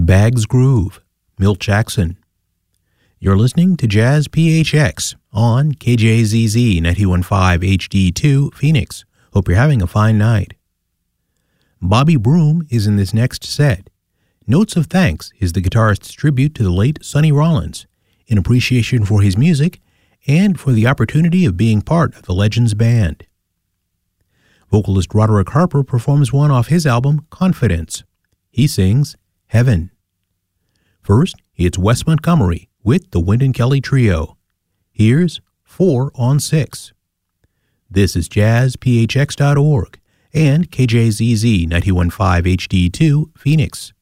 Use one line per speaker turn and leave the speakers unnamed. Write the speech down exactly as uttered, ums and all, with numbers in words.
Bag's Groove, Milt Jackson. You're listening to Jazz P H X on K J Z Z ninety-one point five H D two, Phoenix. Hope you're having a fine night. Bobby Broom is in this next set. Notes of Thanks is the guitarist's tribute to the late Sonny Rollins, in appreciation for his music and for the opportunity of being part of the Legends Band. Vocalist Roderick Harper performs one off his album, Confidence. He sings Heaven. First, it's Wes Montgomery with the Wynton Kelly Trio. Here's Four on Six. This is jazz p h x dot org and K J Z Z ninety-one point five H D two, Phoenix.